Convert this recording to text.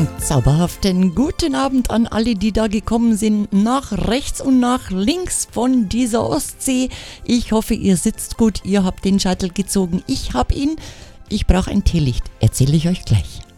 Zauberhaften guten Abend an alle, die da gekommen sind, nach rechts und nach links von dieser Ostsee. Ich hoffe, ihr sitzt gut, ihr habt den Scheitel gezogen, ich hab ihn. Ich brauche ein Teelicht, erzähle ich euch gleich.